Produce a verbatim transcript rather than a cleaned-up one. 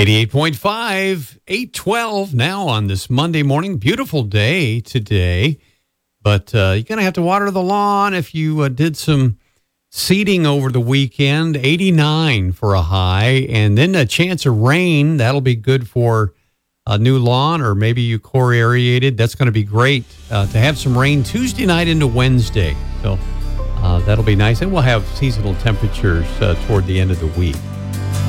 eighty-eight point five, eight twelve now on this Monday morning. Beautiful day today, but uh, you're going to have to water the lawn if you uh, did some seeding over the weekend. eighty-nine for a high, and then a chance of rain. That'll be good for a new lawn, or maybe you core aerated. That's going to be great uh, to have some rain Tuesday night into Wednesday. So uh, that'll be nice, and we'll have seasonal temperatures uh, toward the end of the week.